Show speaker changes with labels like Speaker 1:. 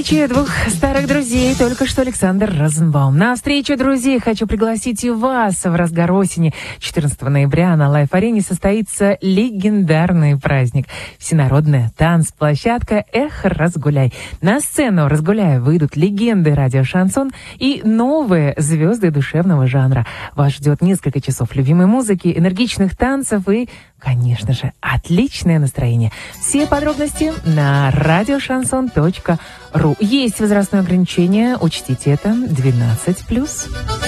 Speaker 1: встрече двух старых друзей только что Александр Розенбаум. На встречу друзей хочу пригласить и вас. В разгар осени 14 ноября на Лайф-арене состоится легендарный праздник. Всенародная танцплощадка «Эх, разгуляй». На сцену «Разгуляй» выйдут легенды радио-шансон и новые звезды душевного жанра. Вас ждет несколько часов любимой музыки, энергичных танцев и, конечно же, отличное настроение. Все подробности на radioshanson.ru. Есть возрастное ограничение, учтите это, 12+.